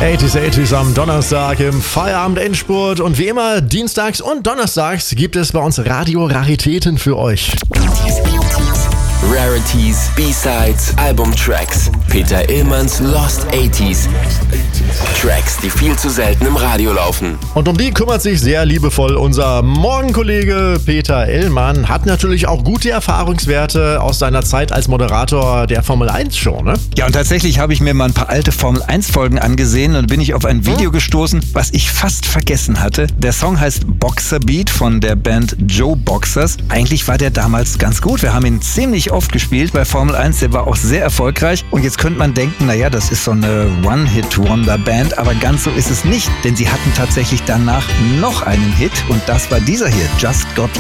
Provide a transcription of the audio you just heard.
80s am Donnerstag im Feierabend-Endspurt und wie immer dienstags und donnerstags gibt es bei uns Radio-Raritäten für euch. Rarities, B-Sides, Albumtracks. Peter Illmanns Lost 80s. Tracks, die viel zu selten im Radio laufen. Und um die kümmert sich sehr liebevoll unser Morgenkollege Peter Illmann. Hat natürlich auch gute Erfahrungswerte aus seiner Zeit als Moderator der Formel-1-Show, ne? Ja, und tatsächlich habe ich mir mal ein paar alte Formel-1-Folgen angesehen und bin ich auf ein Video gestoßen, was ich fast vergessen hatte. Der Song heißt Boxer Beat von der Band Joe Boxers. Eigentlich war der damals ganz gut. Wir haben ihn ziemlich oft gespielt bei Formel 1. Der war auch sehr erfolgreich. Und jetzt könnte man denken, naja, das ist so eine One-Hit-Wonder-Band. Aber ganz so ist es nicht, denn sie hatten tatsächlich danach noch einen Hit. Und das war dieser hier, Just Got